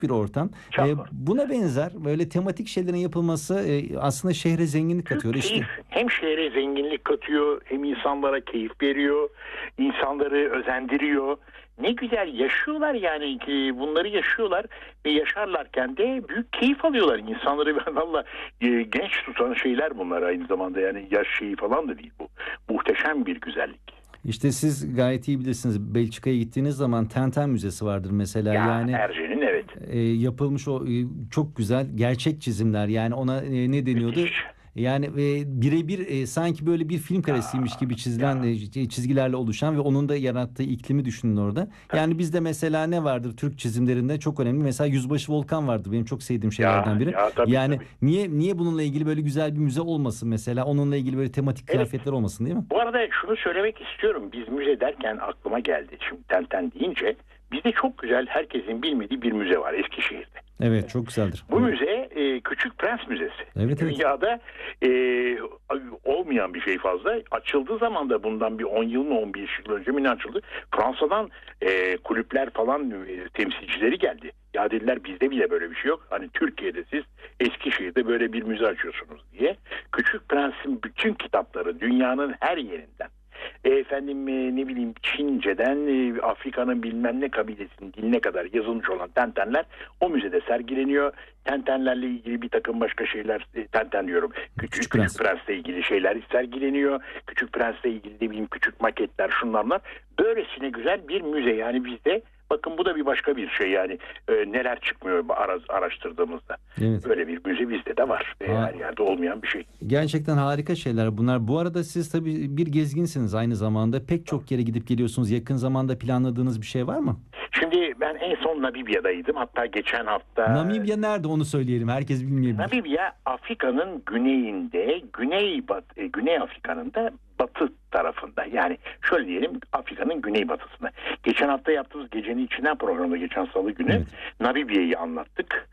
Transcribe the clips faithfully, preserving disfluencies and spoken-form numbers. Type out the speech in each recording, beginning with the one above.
bir ortam. Çok E, var. buna benzer böyle tematik şeylerin yapılması e, aslında şehre zenginlik katıyor. Büyük İşte keyif. Hem şehre zenginlik katıyor, hem insanlara keyif veriyor, insanları özendiriyor. Ne güzel yaşıyorlar yani, ki bunları yaşıyorlar ve yaşarlarken de büyük keyif alıyorlar. İnsanları valla e, genç tutan şeyler bunlar aynı zamanda, yani yaş şeyi falan da değil bu. Muhteşem bir güzellik. İşte siz gayet iyi bilirsiniz. Belçika'ya gittiğiniz zaman Tintin Müzesi vardır mesela. Ya Yani Ercen'in, evet, e, yapılmış o e, çok güzel gerçek çizimler. Yani ona e, ne deniyordu? müthiş. Yani e, birebir e, sanki böyle bir film Ya, karesiymiş gibi çizilen ya e, çizgilerle oluşan ve onun da yarattığı iklimi düşünün orada. tabii. Yani bizde mesela ne vardır Türk çizimlerinde çok önemli. Mesela Yüzbaşı Volkan vardır. Benim çok sevdiğim Ya şeylerden biri. ya tabii Yani tabii. niye niye bununla ilgili böyle güzel bir müze olmasın mesela? Onunla ilgili böyle tematik Evet. kıyafetler olmasın değil mi? Bu arada şunu söylemek istiyorum. Biz müze derken aklıma geldi. Şimdi Tenten deyince bizde çok güzel, herkesin bilmediği bir müze var Eskişehir'de. Evet, çok güzeldir. Bu Doğru. müze e, Küçük Prens Müzesi. Evet, evet. Dünyada e, olmayan bir şey fazla. Açıldığı zaman da bundan bir on yıl mı on beş yıl önce mi ne açıldı? Fransa'dan e, kulüpler falan e, temsilcileri geldi. Ya dediler, bizde bile böyle bir şey yok. Hani Türkiye'de siz Eskişehir'de böyle bir müze açıyorsunuz diye. Küçük Prens'in bütün kitapları dünyanın her yerinden, E, efendim e, ne bileyim Çince'den e, Afrika'nın bilmem ne kabilesinin diline kadar yazılmış olan tentenler o müzede sergileniyor. Tentenlerle ilgili bir takım başka şeyler, e, tenten diyorum, Küçük, Küçük Küçük Prens. Prens'le ilgili şeyler sergileniyor. Küçük Prens'le ilgili ne bileyim küçük maketler, şunlarlar. Böylesine güzel bir müze yani bizde. Bakın bu da bir başka bir şey yani, e, neler çıkmıyor ara, araştırdığımızda. Evet. Böyle bir müze bizde de var. E, Ha, her yerde olmayan bir şey. gerçekten harika şeyler bunlar. Bu arada siz tabii bir gezginsiniz aynı zamanda. Pek çok yere gidip geliyorsunuz. Yakın zamanda planladığınız bir şey var mı? Şimdi ben en son Namibya'daydım. Hatta geçen hafta. Namibya nerede onu söyleyelim. Herkes bilmeyebilir. Namibya Afrika'nın güneyinde, Güney Bat, e, Güney Afrika'nın da batı tarafında. Yani şöyle diyelim, Afrika'nın güneybatısında. Geçen hafta yaptığımız Gecenin İçinden programda, geçen salı günü Evet. Namibya'yı anlattık.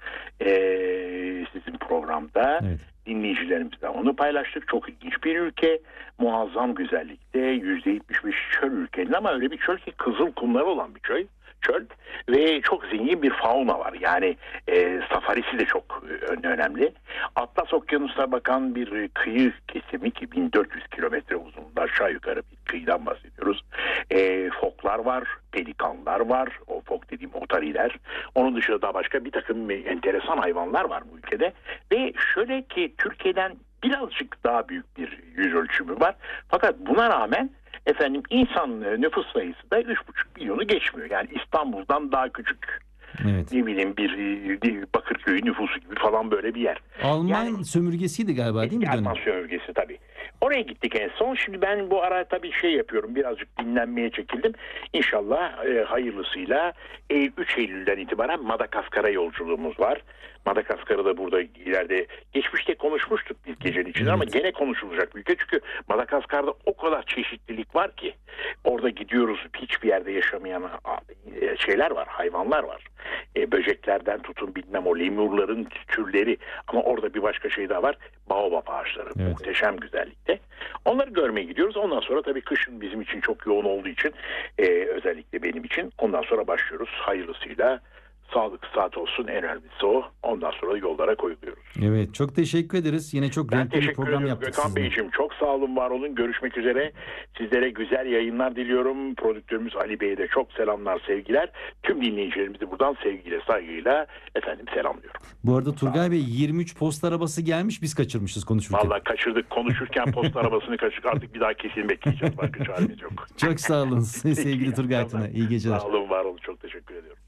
Ee, sizin programda. Evet. Dinleyicilerimizle onu paylaştık. Çok ilginç bir ülke. Muazzam güzellikte. yüzde yetmiş beş çöl ülkenin, ama öyle bir çöl ki kızıl kumları olan bir çöl. Çöl ve çok zengin bir fauna var. Yani e, safarisi de çok e, önemli. Atlas Okyanus'a bakan bir kıyı kesimi ki bin dört yüz kilometre uzunluğunda aşağı yukarı bir kıyıdan bahsediyoruz. E, foklar var, pelikanlar var. O fok dediğim otariler. Onun dışında da başka bir takım enteresan hayvanlar var bu ülkede. Ve şöyle ki Türkiye'den birazcık daha büyük bir yüz ölçümü var. Fakat buna rağmen efendim insan nüfus sayısı da üç buçuk milyonu geçmiyor. Yani İstanbul'dan daha küçük. Evet. Ne bileyim bir, bir Bakırköy nüfusu gibi falan böyle bir yer. Alman Yani, sömürgesiydi galiba değil mi bir dönem? Alman sömürgesi tabii. Oraya gittik en son. Şimdi ben bu ara tabii şey yapıyorum. Birazcık dinlenmeye çekildim. İnşallah e, hayırlısıyla e, üç Eylül'den itibaren Madagaskar'a yolculuğumuz var. Madagaskar'ı da burada ileride geçmişte konuşmuştuk biz Gecenin içinde, Evet. ama gene konuşulacak bir ülke. Çünkü Madagaskar'da o kadar çeşitlilik var ki orada gidiyoruz, hiçbir yerde yaşamayan e, şeyler var, hayvanlar var. E, böceklerden tutun bilmem o lemurların türleri, ama orada bir başka şey daha var. Baobab ağaçları, Evet. muhteşem güzellikte. Onları görmeye gidiyoruz. Ondan sonra tabii kışın bizim için çok yoğun olduğu için, e, özellikle benim için, ondan sonra başlıyoruz hayırlısıyla. Sağlık saat olsun, en önemlisi o. Ondan sonra yollara koyuluyoruz. Evet, çok teşekkür ederiz. Yine çok Ben renkli bir teşekkür program ediyorum yaptık Gökhan sizinle. Beyciğim. Çok sağ olun, var olun. Görüşmek üzere. Sizlere güzel yayınlar diliyorum. Prodüktörümüz Ali Bey'e de çok selamlar, sevgiler. Tüm dinleyicilerimizi buradan sevgiyle, saygıyla efendim selamlıyorum. Bu arada Turgay Bey yirmi üç posta arabası gelmiş, biz kaçırmışız konuşurken. Vallahi kaçırdık. Konuşurken posta arabasını kaçırdık. Artık bir daha kesin bekleyeceğiz. Başka çaremiz yok. Çok sağ olun sevgili Peki, Turgay Tuna. İyi geceler. Sağ olun, var olun. Çok teşekkür ediyorum.